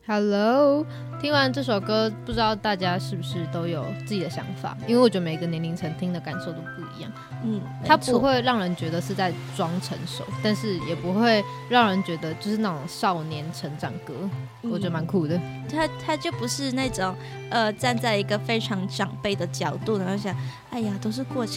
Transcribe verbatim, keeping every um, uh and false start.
Hello，听完这首歌，不知道大家是不是都有自己的想法？因为我觉得每个年龄层听的感受都不一样。 嗯， 它不会让人觉得是在装成熟，但是也不会让人觉得就是那种少年成长歌，嗯、我觉得蛮酷的。 它它就不是那种呃站在一个非常长辈的角度，然后想，哎呀，都是过